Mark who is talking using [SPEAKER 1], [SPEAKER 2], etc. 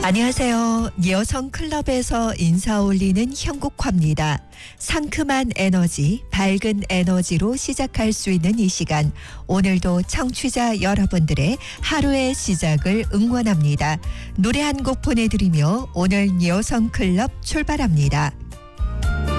[SPEAKER 1] 안녕하세요. 여성클럽에서 인사 올리는 형국화입니다. 상큼한 에너지, 밝은 에너지로 시작할 수 있는 이 시간, 오늘도 청취자 여러분들의 하루의 시작을 응원합니다. 노래 한 곡 보내드리며 오늘 여성클럽 출발합니다.